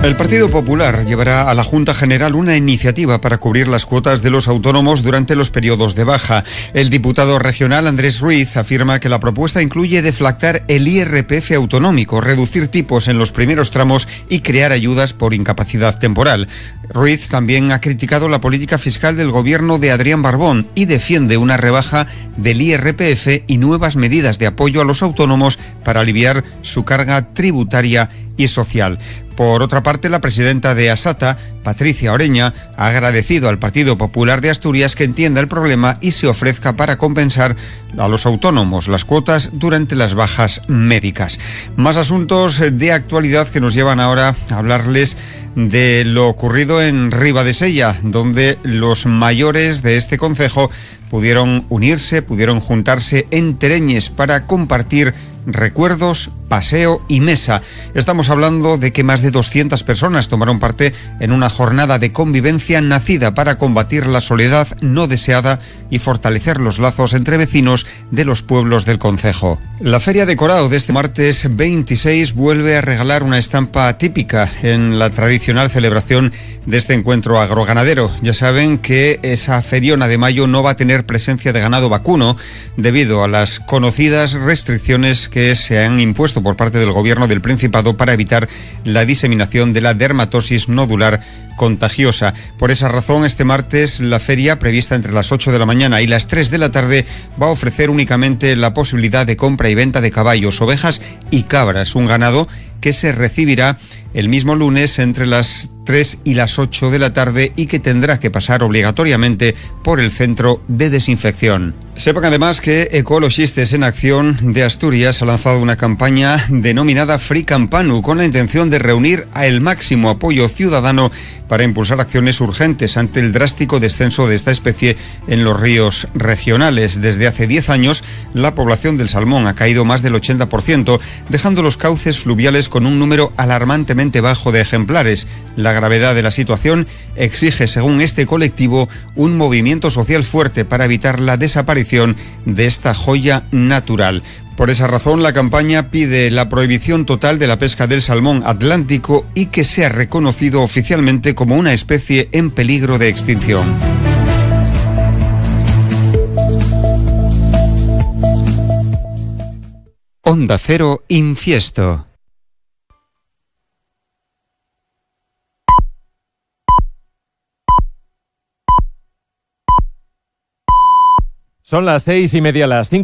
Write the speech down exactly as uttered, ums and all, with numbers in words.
El Partido Popular llevará a la Junta General una iniciativa para cubrir las cuotas de los autónomos durante los periodos de baja. El diputado regional Andrés Ruiz afirma que la propuesta incluye deflactar el I R P F autonómico, reducir tipos en los primeros tramos y crear ayudas por incapacidad temporal. Ruiz también ha criticado la política fiscal del gobierno de Adrián Barbón y defiende una rebaja del I R P F y nuevas medidas de apoyo a los autónomos para aliviar su carga tributaria y social. Por otra parte, la presidenta de ASATA, Patricia Oreña, ha agradecido al Partido Popular de Asturias que entienda el problema y se ofrezca para compensar a los autónomos las cuotas durante las bajas médicas. Más asuntos de actualidad que nos llevan ahora a hablarles de lo ocurrido en Ribadesella, donde los mayores de este concejo pudieron unirse, pudieron juntarse en Tereñes para compartir recuerdos, paseo y mesa. Estamos hablando de que más de doscientas personas tomaron parte en una jornada de convivencia nacida para combatir la soledad no deseada y fortalecer los lazos entre vecinos de los pueblos del concejo. La Feria de Corao de este martes veintiséis vuelve a regalar una estampa típica en la tradicional celebración de este encuentro agroganadero. Ya saben que esa feriona de mayo no va a tener presencia de ganado vacuno debido a las conocidas restricciones que se han impuesto por parte del gobierno del Principado para evitar la diseminación de la dermatosis nodular contagiosa. Por esa razón, este martes la feria, prevista entre las ocho de la mañana y las tres de la tarde, va a ofrecer únicamente la posibilidad de compra y venta de caballos, ovejas y cabras, un ganado que se recibirá el mismo lunes entre las tres y las ocho de la tarde y que tendrá que pasar obligatoriamente por el centro de desinfección. Sepan además que Ecologistes en Acción de Asturias ha lanzado una campaña denominada Free Campanu con la intención de reunir a el máximo apoyo ciudadano para impulsar acciones urgentes ante el drástico descenso de esta especie en los ríos regionales. Desde hace diez años, la población del salmón ha caído más del ochenta por ciento, dejando los cauces fluviales con un número alarmantemente bajo de ejemplares. La gravedad de la situación exige, según este colectivo, un movimiento social fuerte para evitar la desaparición de esta joya natural. Por esa razón, la campaña pide la prohibición total de la pesca del salmón atlántico y que sea reconocido oficialmente como una especie en peligro de extinción. Onda Cero Infiesto. Son las seis y media, las cinco.